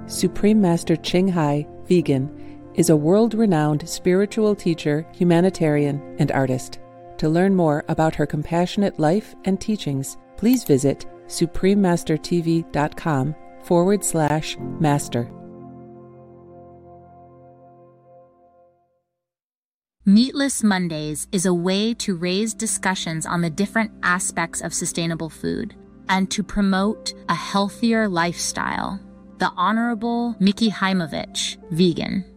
Supreme Master Ching Hai, vegan, is a world-renowned spiritual teacher, humanitarian, and artist. To learn more about her compassionate life and teachings, please visit suprememastertv.com/master. Meatless Mondays is a way to raise discussions on the different aspects of sustainable food and to promote a healthier lifestyle. The Honorable Miki Haimovich, vegan.